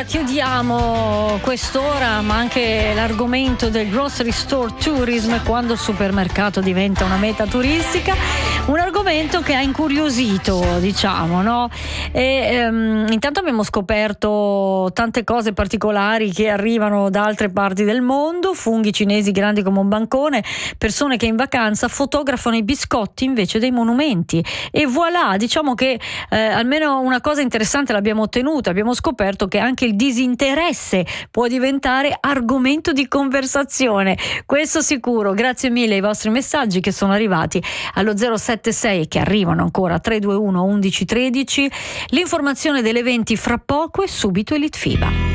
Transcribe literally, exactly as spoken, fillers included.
allora chiudiamo quest'ora, ma anche l'argomento del grocery store tourism, quando il supermercato diventa una meta turistica, un argomento che ha incuriosito, diciamo, no? E um, intanto abbiamo scoperto tante cose particolari che arrivano da altre parti del mondo, funghi cinesi grandi come un bancone, persone che in vacanza fotografano i biscotti invece dei monumenti, e voilà, diciamo che eh, almeno una cosa interessante l'abbiamo ottenuta. Abbiamo scoperto che anche il disinteresse può diventare argomento di conversazione, questo sicuro. Grazie mille ai vostri messaggi che sono arrivati allo zero sette sei, che arrivano ancora, tre due uno undici tredici. L'informazione delle venti fra poco e subito Elite Fiba.